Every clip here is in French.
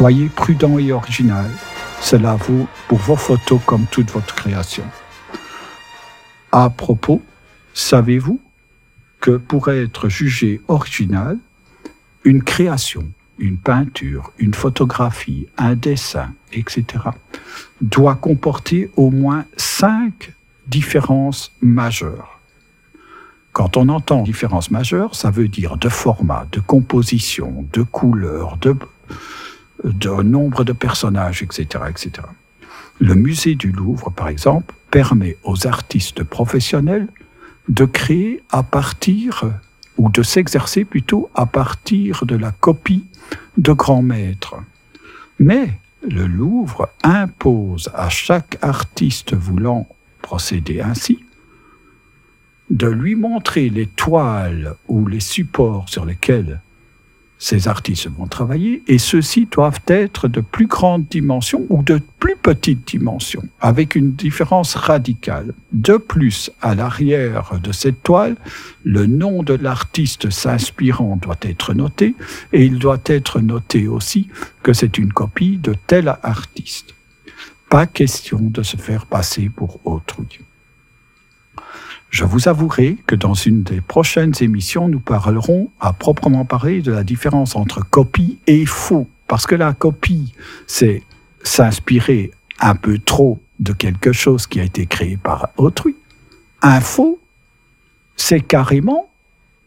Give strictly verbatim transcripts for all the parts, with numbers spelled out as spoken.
Soyez prudent et original. Cela vaut pour vos photos comme toute votre création. À propos, savez-vous que pour être jugé original, une création, une peinture, une photographie, un dessin, et cetera, doit comporter au moins cinq différences majeures. Quand on entend différences majeures, ça veut dire de format, de composition, de couleur, de, de nombre de personnages, et cetera, et cetera. Le musée du Louvre, par exemple, permet aux artistes professionnels de créer à partir, ou de s'exercer plutôt à partir de la copie de grands maîtres. Mais le Louvre impose à chaque artiste voulant procéder ainsi de lui montrer les toiles ou les supports sur lesquels ces artistes vont travailler, et ceux-ci doivent être de plus grandes dimensions ou de plus petites dimensions, avec une différence radicale. De plus, à l'arrière de cette toile, le nom de l'artiste s'inspirant doit être noté, et il doit être noté aussi que c'est une copie de tel artiste. Pas question de se faire passer pour autrui. Je vous avouerai que dans une des prochaines émissions, nous parlerons à proprement parler de la différence entre copie et faux. Parce que la copie, c'est s'inspirer un peu trop de quelque chose qui a été créé par autrui. Un faux, c'est carrément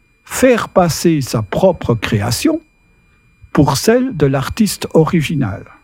faire passer sa propre création pour celle de l'artiste original.